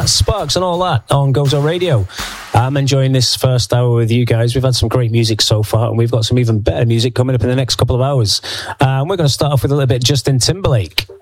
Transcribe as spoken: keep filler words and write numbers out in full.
That's Sparks and all that on Gozo Radio. I'm enjoying this first hour with you guys. We've had some great music so far, and we've got some even better music coming up in the next couple of hours. Um, we're going to start off with a little bit of Justin Timberlake.